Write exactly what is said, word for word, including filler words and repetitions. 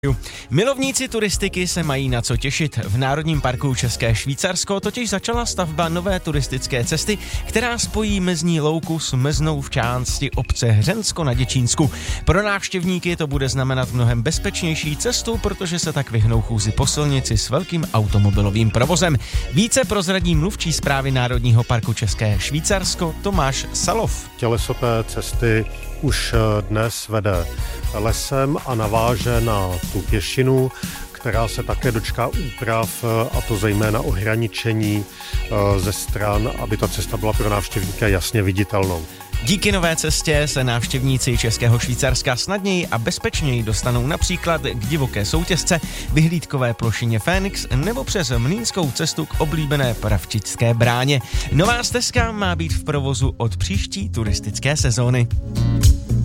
Milovníci turistiky se mají na co těšit. V Národním parku České Švýcarsko totiž začala stavba nové turistické cesty, která spojí mezní louku s meznou v části obce Hřensko na Děčínsku. Pro návštěvníky to bude znamenat mnohem bezpečnější cestu, protože se tak vyhnou chůzi po silnici s velkým automobilovým provozem. Více prozradí mluvčí správy Národního parku České Švýcarsko Tomáš Salov. Těleso té cesty už dnes vede lesem a naváže na tu pěšinu, která se také dočká úprav, a to zejména ohraničení ze stran, aby ta cesta byla pro návštěvníka jasně viditelnou. Díky nové cestě se návštěvníci Českého Švýcarska snadněji a bezpečněji dostanou například k divoké soutězce, vyhlídkové plošině Fénix nebo přes Mlýnskou cestu k oblíbené Pravčičské bráně. Nová stezka má být v provozu od příští turistické sezóny.